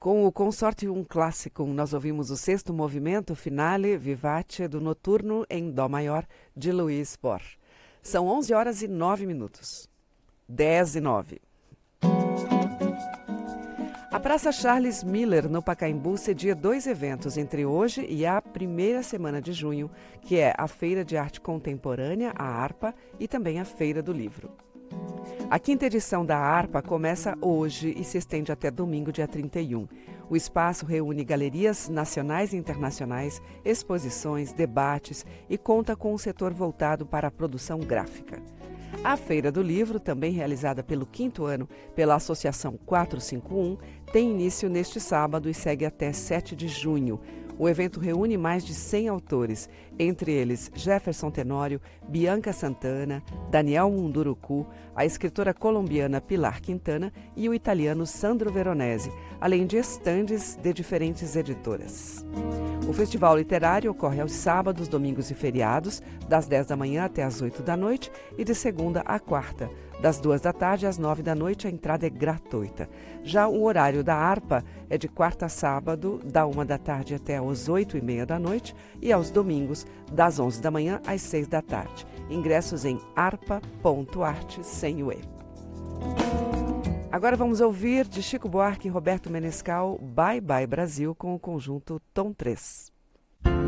Com o Consortium Classicum, nós ouvimos o sexto movimento, Finale Vivace, do Noturno em Dó maior, de Luiz Bor. São 11 horas e 9 minutos. 10 e 9. A Praça Charles Miller, no Pacaembu, cedia 2 eventos entre hoje e a primeira semana de junho, que é a Feira de Arte Contemporânea, a ARPA, e também a Feira do Livro. A quinta edição da ARPA começa hoje e se estende até domingo, dia 31. O espaço reúne galerias nacionais e internacionais, exposições, debates e conta com um setor voltado para a produção gráfica. A Feira do Livro, também realizada pelo 5º ano pela Associação 451, tem início neste sábado e segue até 7 de junho. O evento reúne mais de 100 autores, entre eles Jefferson Tenório, Bianca Santana, Daniel Munduruku, a escritora colombiana Pilar Quintana e o italiano Sandro Veronese, além de estandes de diferentes editoras. O Festival Literário ocorre aos sábados, domingos e feriados, das 10 da manhã até as 8 da noite e de segunda a quarta. Das 2 da tarde às 9 da noite, a entrada é gratuita. Já o horário da ARPA é de quarta a sábado, da 1 da tarde até às 8h30 da noite e aos domingos, das 11 da manhã às 6 da tarde. Ingressos em arpa.arte, sem o E. Agora vamos ouvir de Chico Buarque e Roberto Menescal, Bye Bye Brasil, com o conjunto Tom 3.